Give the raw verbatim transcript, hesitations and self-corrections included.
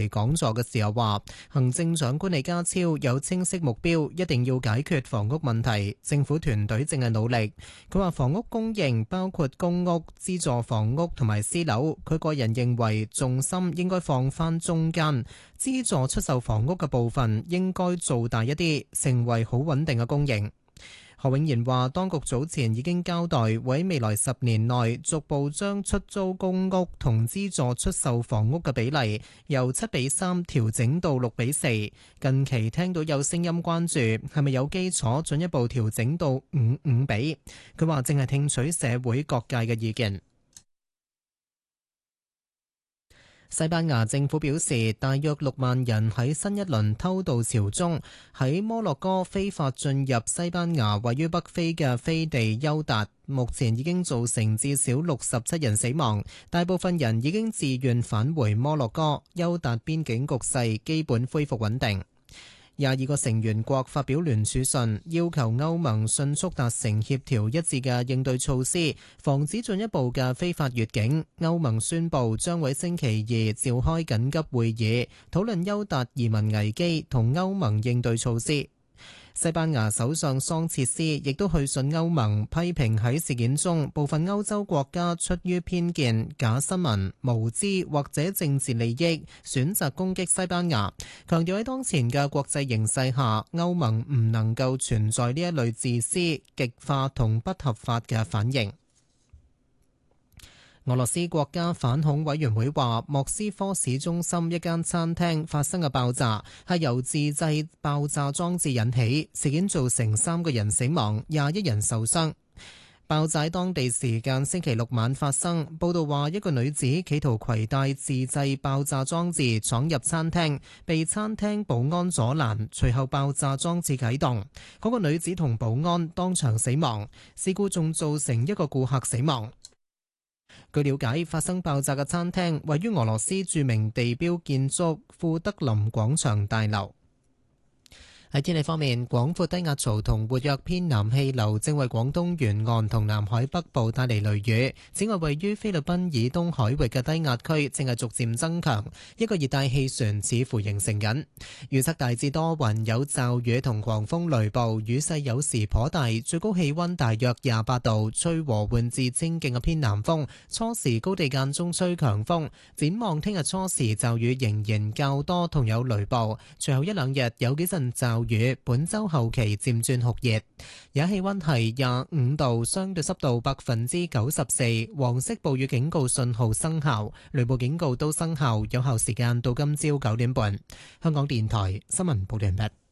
題講座嘅時候話，行政長官李家超有清晰目標，一定要解決房屋問題，政府團隊正係努力。佢話房屋供應包括公屋、資助房屋同埋私樓，佢個人認為重心應該放返中間，資助出售房屋嘅部分應該做大一啲，成為好穩定嘅供應。何永賢話，當局早前已經交代，會喺未來十年內逐步將出租公屋同資助出售房屋嘅比例由七比三調整到六比四。近期聽到有聲音關注，係咪有基礎進一步調整到五五比？佢話正係聽取社會各界嘅意見。西班牙政府表示，大約六萬人喺新一輪偷渡潮中，喺摩洛哥非法進入西班牙位於北非嘅飛地休達，目前已經造成至少六十七人死亡，大部分人已經自願返回摩洛哥，休達邊境局勢基本恢復穩定。廿二個成員國發表聯署信，要求歐盟迅速達成協調一致嘅應對措施，防止進一步嘅非法越境。歐盟宣布將喺星期二召開緊急會議，討論休達移民危機同歐盟應對措施。西班牙首相桑切斯亦都去信歐盟，批評喺事件中部分歐洲國家出於偏見、假新聞、無知或者政治利益，選擇攻擊西班牙，強調喺當前嘅國際形勢下，歐盟唔能夠存在呢一類自私、極化同不合法嘅反應。俄羅斯國家反恐委員會話，莫斯科市中心一間餐廳發生嘅爆炸係由自製爆炸裝置引起，事件造成三個人死亡，廿一人受傷。爆炸當地時間星期六晚發生。報道話，一個女子企圖攜帶自製爆炸裝置闖入餐廳，被餐廳保安阻攔，隨後爆炸裝置啟動，嗰個女子同保安當場死亡。事故仲造成一個顧客死亡。據了解，發生爆炸嘅餐廳位於俄羅斯著名地標建築庫德林廣場大樓。喺天氣方面，廣闊低壓槽同活躍偏南氣流正為廣東沿岸同南海北部帶嚟雷雨。此外，位於菲律賓以東海域嘅低壓區正係逐漸增強，一個熱帶氣旋似乎形成緊。預測大致多雲，有驟雨同狂風雷暴，雨勢有時頗大，最高氣溫大約廿八度，吹和緩至清勁嘅偏南風，初時高地間中吹強風。展望聽日初時驟雨仍然較多同有雷暴，隨後一兩日有幾陣驟雨，本周後期漸轉酷熱，而家氣溫係廿五度，相對濕度百分之九十四，黃色暴雨警告信號生效，雷暴警告都生效，有效時間到今朝九點半。香港電台新聞報道完畢。